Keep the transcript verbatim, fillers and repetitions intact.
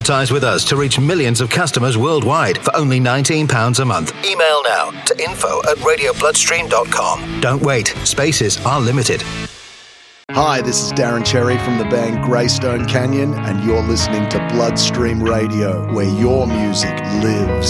Advertise with us to reach millions of customers worldwide for only nineteen pounds a month. Email now to info at radio bloodstream dot com. Don't wait. Spaces are limited. Hi, this is Darren Cherry from the band Greystone Canyon, and you're listening to Bloodstream Radio, where your music lives.